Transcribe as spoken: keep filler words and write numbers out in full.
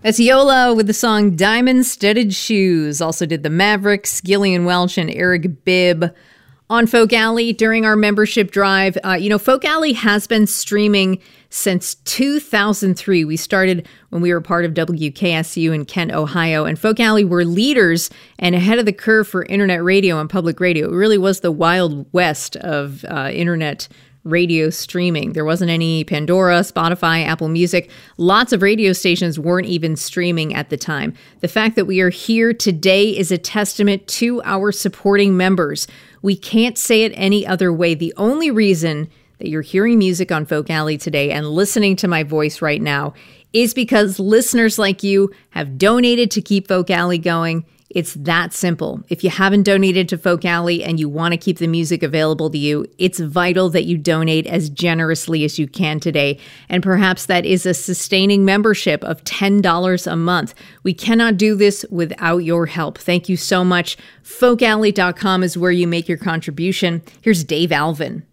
That's Yola with the song Diamond Studded Shoes. Also did the Mavericks, Gillian Welch and Eric Bibb. On Folk Alley during our membership drive, uh, you know, Folk Alley has been streaming since two thousand three. We started when we were part of W K S U in Kent, Ohio, and Folk Alley were leaders and ahead of the curve for internet radio and public radio. It really was the Wild West of uh, internet radio streaming. There wasn't any Pandora, Spotify, Apple Music. Lots of radio stations weren't even streaming at the time. The fact that we are here today is a testament to our supporting members. We can't say it any other way. The only reason that you're hearing music on Folk Alley today and listening to my voice right now is because listeners like you have donated to keep Folk Alley going. It's that simple. If you haven't donated to Folk Alley and you want to keep the music available to you, it's vital that you donate as generously as you can today. And perhaps that is a sustaining membership of ten dollars a month. We cannot do this without your help. Thank you so much. folk alley dot com is where you make your contribution. Here's Dave Alvin.